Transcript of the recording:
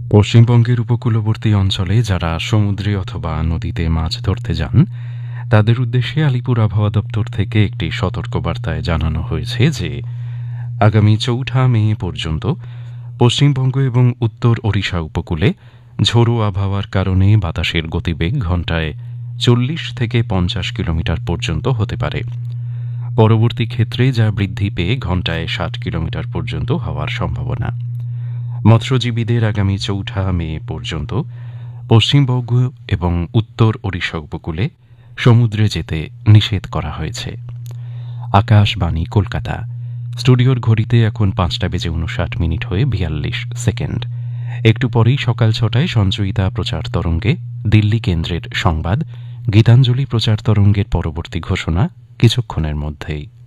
পশ্চিমবঙ্গের উপকূলবর্তী অঞ্চলে যারা সমুদ্রে অথবা নদীতে মাছ ধরতে যান তাদের উদ্দেশ্যে আলিপুর আবহাওয়া দপ্তর থেকে একটি সতর্কবার্তায় জানানো হয়েছে যে আগামী ৪ঠা মে পর্যন্ত পশ্চিমবঙ্গ এবং উত্তর ওড়িশা উপকূলে ঝোড়ো আবহাওয়ার কারণে বাতাসের গতিবেগ ঘণ্টায় ৪০ থেকে ৫০ কিলোমিটার পর্যন্ত হতে পারে। পরবর্তী ক্ষেত্রে যা বৃদ্ধি পেয়ে ঘণ্টায় ৬০ কিলোমিটার পর্যন্ত হওয়ার সম্ভাবনা। মৎস্যজীবীদের আগামী ৪ঠা মে পর্যন্ত পশ্চিমবঙ্গ এবং উত্তর ওড়িশা উপকূলে সমুদ্রে যেতে নিষেধ করা হয়েছে। আকাশবাণী, কলকাতা। স্টুডিওর ঘড়িতে এখন ৫টা বেজে ৫৯ হয়ে ৪২ সেকেন্ড। একটু পরেই সকাল ৬টায় সঞ্চয়িতা প্রচার তরঙ্গে দিল্লি কেন্দ্রের সংবাদ, গীতাঞ্জলি প্রচার তরঙ্গের পরবর্তী ঘোষণা কিছুক্ষণের মধ্যেই।